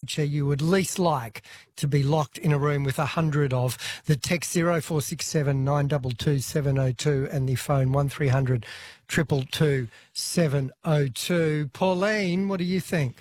creature you would least like to be locked in a room with 100 of. The text 0467 922 702 and the phone 1300 222 702. Pauline, what do you think?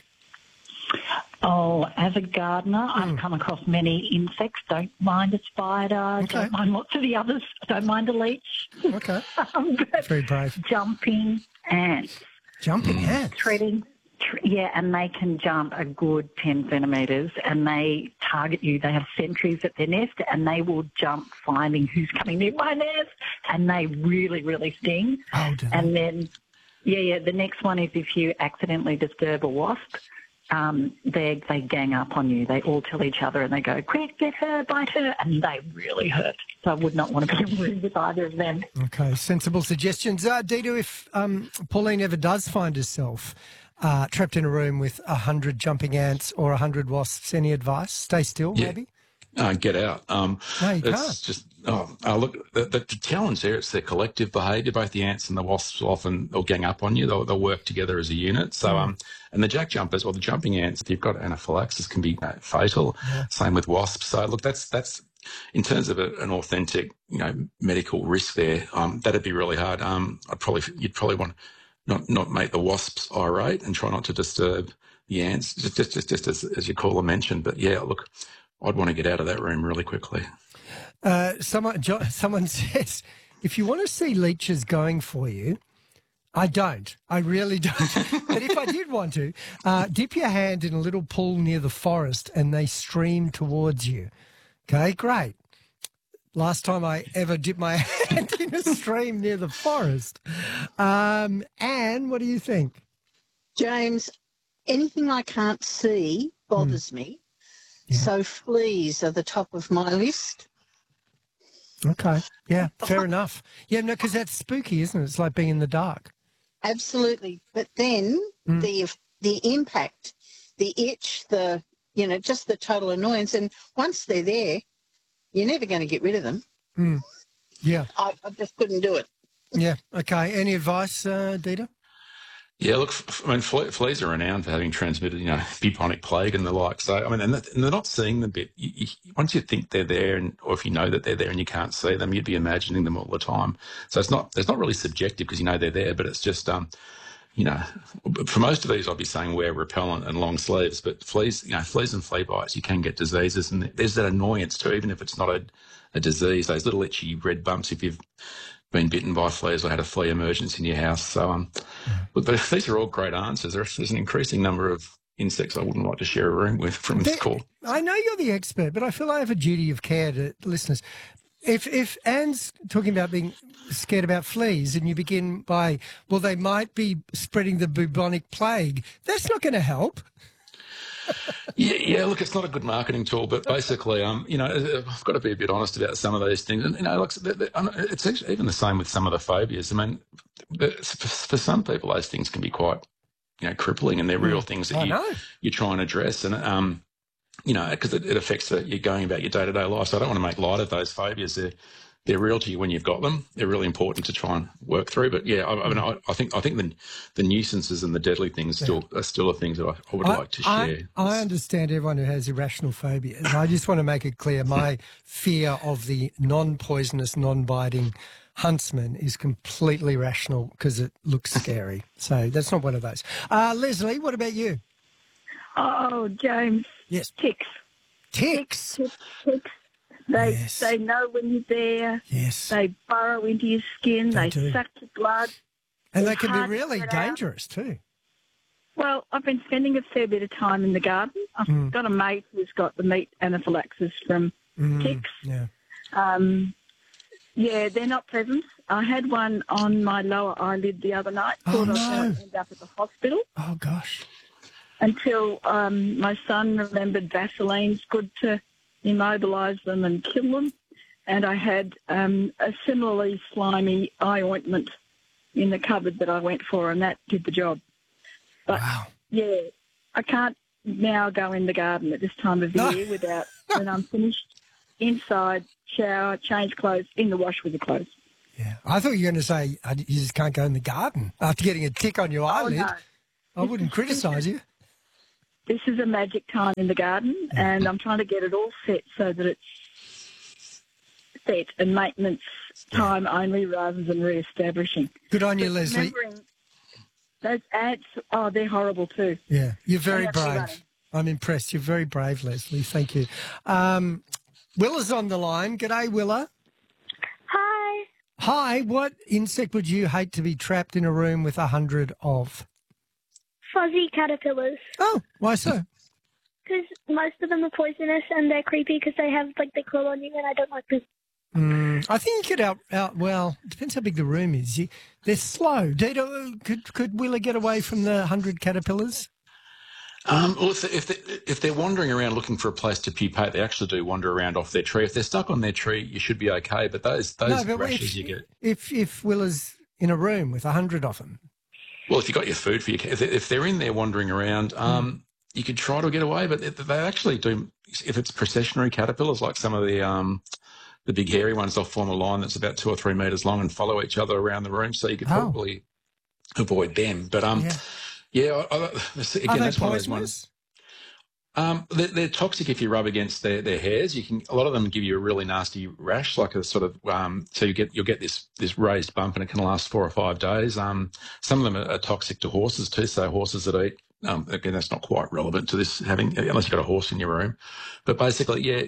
Oh, as a gardener, I've come across many insects. Don't mind a spider. Okay. Don't mind lots of the others. Don't mind a leech. Okay. Very brave. Jumping ants. Jumping ants? And they can jump a good 10 centimetres and they target you. They have sentries at their nest and they will jump finding who's coming near my nest, and they really, really sting. Oh, do they? And then, the next one is if you accidentally disturb a wasp, they gang up on you. They all tell each other and they go, quick, get her, bite her, and they really hurt. So I would not want to be in a room with either of them. Okay, sensible suggestions. Dita, if Pauline ever does find herself trapped in a room with 100 jumping ants or 100 wasps, any advice? Stay still, maybe? Get out. No, you can't. Just look. The challenge there, it's their collective behaviour. Both the ants and the wasps they'll gang up on you. They'll work together as a unit. So and the jack jumpers or the jumping ants, if you've got anaphylaxis, can be fatal. Yeah. Same with wasps. So look, that's in terms of an authentic, medical risk there. That'd be really hard. You'd probably want to not make the wasps irate and try not to disturb the ants, just as your caller mentioned. But yeah, look, I'd want to get out of that room really quickly. Someone says, if you want to see leeches going for you, I don't. I really don't. But if I did want to, dip your hand in a little pool near the forest and they stream towards you. Okay, great. Last time I ever dipped my hand in a stream near the forest. Anne, what do you think? James, anything I can't see bothers me. Yeah. So fleas are the top of my list. Okay. Yeah, fair enough. Yeah, no, because that's spooky, isn't it? It's like being in the dark. Absolutely. But then the impact, the itch, just the total annoyance. And once they're there, you're never going to get rid of them. Yeah. I just couldn't do it. Yeah. Okay. Any advice, Dita? Yeah, look, I mean, fleas are renowned for having transmitted, bubonic plague and the like. So, I mean, and they're not seeing them. Once you think they're there, or if you know that they're there and you can't see them, you'd be imagining them all the time. So it's not really subjective because you know they're there, but it's just, for most of these, I'd be saying wear repellent and long sleeves. But fleas and flea bites, you can get diseases, and there's that annoyance too, even if it's not a disease. Those little itchy red bumps if you've been bitten by fleas or had a flea emergence in your house. So, but these are all great answers. There's an increasing number of insects I wouldn't like to share a room with from this call. I know you're the expert, but I feel I have a duty of care to listeners. If Anne's talking about being scared about fleas and you begin by, well, they might be spreading the bubonic plague, that's not going to help. Yeah, look, it's not a good marketing tool, but basically, I've got to be a bit honest about some of these things. And, it's actually even the same with some of the phobias. I mean, for some people, those things can be quite, crippling, and they're real things that you try and address. And, because it affects you going about your day-to-day life. So I don't want to make light of those phobias. They're real to you when you've got them. They're really important to try and work through. But yeah, I think the nuisances and the deadly things are still things that I would like to share. I understand everyone who has irrational phobias. I just want to make it clear my fear of the non-poisonous, non-biting huntsman is completely rational because it looks scary. So that's not one of those. Leslie, what about you? Oh, James. Yes. Ticks. Ticks? Ticks. They know when you're there. Yes. They burrow into your skin. They suck your blood. And they can be really dangerous too. Well, I've been spending a fair bit of time in the garden. I've got a mate who's got the meat anaphylaxis from ticks. Yeah. They're not pleasant. I had one on my lower eyelid the other night. Thought I was going to end up at the hospital. Oh, gosh. Until my son remembered Vaseline's good to immobilise them and kill them. And I had a similarly slimy eye ointment in the cupboard that I went for, and that did the job. But, I can't now go in the garden at this time of the year without, when I'm finished, inside, shower, change clothes, in the wash with the clothes. Yeah. I thought you were going to say you just can't go in the garden after getting a tick on your eyelid. No. I wouldn't criticise you. this is a magic time in the garden, and I'm trying to get it all set so that it's set and maintenance time only rather than re-establishing. Good on you, Leslie. Remembering those ants, they're horrible too. Yeah, you're very They're actually brave. running. I'm impressed. You're very brave, Leslie. Thank you. Willa's on the line. G'day, Willa. Hi. Hi, what insect would you hate to be trapped in a room with 100 of? Fuzzy caterpillars. Oh, why so? Because most of them are poisonous and they're creepy because they have, like, they crawl on you and I don't like them. I think you could well, it depends how big the room is. They're slow. Could Willa get away from the 100 caterpillars? Well, if they're wandering around looking for a place to pupate, they actually do wander around off their tree. If they're stuck on their tree, you should be okay. But those rashes you get. If Willa's in a room with 100 of them. Well, if you got your food for your if they're in there wandering around, you could try to get away. But they actually do. If it's processionary caterpillars, like some of the big hairy ones, they'll form a line that's about 2 or 3 metres long and follow each other around the room. So you could probably avoid them. But again, Are they that's one of those ones. They're toxic if you rub against their hairs. A lot of them give you a really nasty rash, like a sort of so you'll get this raised bump, and it can last 4 or 5 days. Some of them are toxic to horses too. So horses that eat. Again, that's not quite relevant to this unless you've got a horse in your room. But basically,